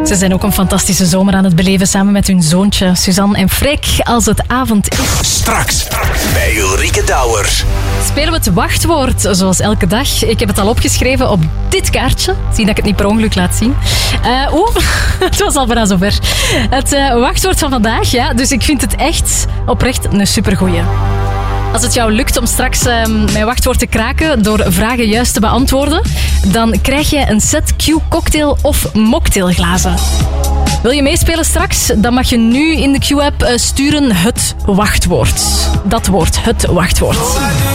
Ze zijn ook een fantastische zomer aan het beleven samen met hun zoontje Suzanne en Freek als het avond is. Straks bij Ulrike Douwers. Spelen we het wachtwoord zoals elke dag. Ik heb het al opgeschreven op dit kaartje. Zie dat ik het niet per ongeluk laat zien. Het was al bijna zover. Het wachtwoord van vandaag, ja. Dus ik vind het echt oprecht een supergoeie. Als het jou lukt om straks mijn wachtwoord te kraken door vragen juist te beantwoorden, dan krijg je een set Q-cocktail of mocktailglazen. Wil je meespelen straks? Dan mag je nu in de Q-app sturen het wachtwoord. Dat woord, het wachtwoord.